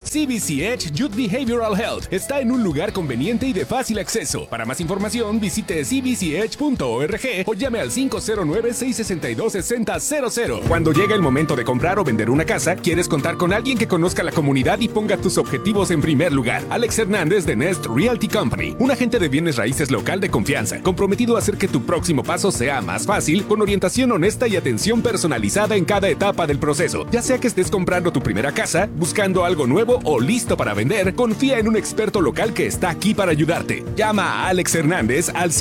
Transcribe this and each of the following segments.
CBC Edge Youth Behavioral Health está en un lugar conveniente y de fácil acceso. Para más información, visite cbcedge.org o llame al 509-662-6000. Cuando llega el momento de comprar o vender una casa, quieres contar con alguien que conozca la comunidad y ponga tus objetivos en primer lugar. Alex Hernández de Nest Realty Company, un agente de bienes raíces local de confianza, comprometido a hacer que tu próximo paso sea más fácil, con orientación honesta y atención personalizada en cada etapa del proceso. Ya sea que estés comprando tu primera casa, buscando algo nuevo o listo para vender, confía en un experto local que está aquí para ayudarte. Llama a Alex Hernández al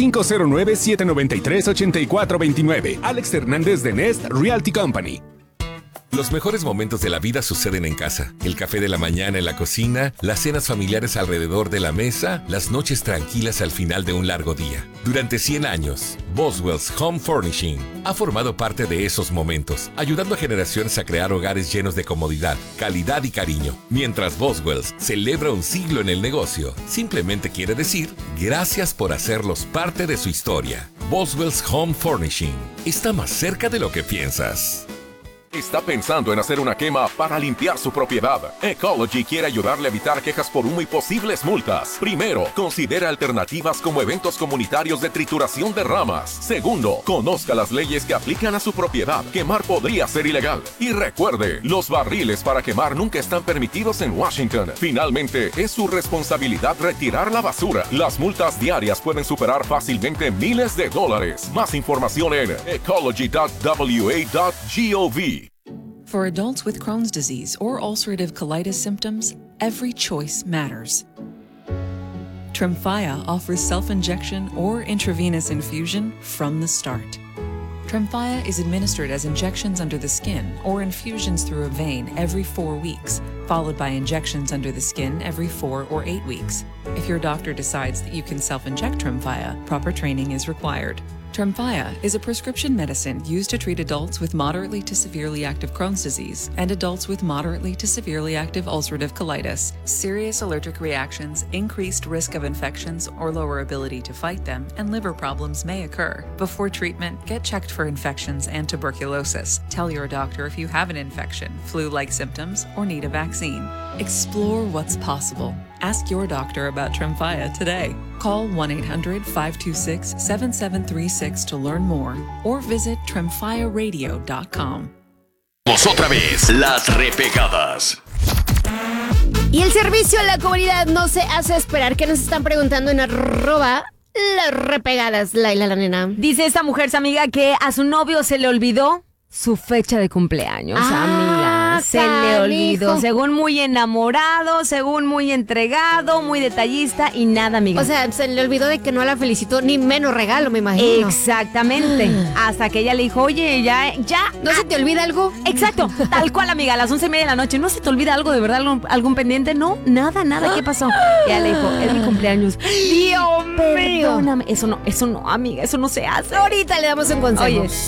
509-793-8429. Alex Hernández de Nest Realty Company. Los mejores momentos de la vida suceden en casa. El café de la mañana en la cocina, las cenas familiares alrededor de la mesa, las noches tranquilas al final de un largo día. Durante 100 años, Boswell's Home Furnishing ha formado parte de esos momentos, ayudando a generaciones a crear hogares llenos de comodidad, calidad y cariño. Mientras Boswell's celebra un siglo en el negocio, simplemente quiere decir gracias por hacerlos parte de su historia. Boswell's Home Furnishing está más cerca de lo que piensas. ¿Está pensando en hacer una quema para limpiar su propiedad? Ecology quiere ayudarle a evitar quejas por humo y posibles multas. Primero, considera alternativas como eventos comunitarios de trituración de ramas. Segundo, conozca las leyes que aplican a su propiedad. Quemar podría ser ilegal. Y recuerde, los barriles para quemar nunca están permitidos en Washington. Finalmente, es su responsabilidad retirar la basura. Las multas diarias pueden superar fácilmente miles de dólares. Más información en ecology.wa.gov. For adults with Crohn's disease or ulcerative colitis symptoms, every choice matters. Tremfya offers self-injection or intravenous infusion from the start. Tremfya is administered as injections under the skin or infusions through a vein every 4 weeks, followed by injections under the skin every 4 or 8 weeks. If your doctor decides that you can self-inject Tremfya, proper training is required. Tremfya is a prescription medicine used to treat adults with moderately to severely active Crohn's disease and adults with moderately to severely active ulcerative colitis. Serious allergic reactions, increased risk of infections or lower ability to fight them, and liver problems may occur. Before treatment, get checked for infections and tuberculosis. Tell your doctor if you have an infection, flu-like symptoms, or need a vaccine. Explore what's possible. Ask your doctor about Tremfya today. Call 1-800-526-7736 to learn more or visit tremfyaradio.com. Otra vez, las repegadas. Y el servicio a la comunidad no se hace esperar. ¿Qué nos están preguntando en @ las repegadas, Laila la nena? Dice esta mujer, amiga, que a su novio se le olvidó su fecha de cumpleaños, amiga. Se le olvidó. Según muy enamorado, según muy entregado, muy detallista y nada, amiga. O sea, se le olvidó de que no la felicitó, ni menos regalo, me imagino. Exactamente. Hasta que ella le dijo, oye, ya. ¿No se te olvida algo? Exacto. Tal cual, amiga, a las 11:30 de la noche. ¿No se te olvida algo de verdad? ¿Algún pendiente? No, nada. ¿Qué pasó? Y ella le dijo, es mi cumpleaños. Dios mío. Perdóname. Eso no, amiga, eso no se hace. Ahorita le damos un consejo. Oye.